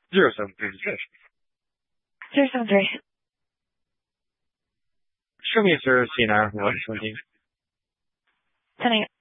073. 073. Show me, sir, CNR 120. Sending it.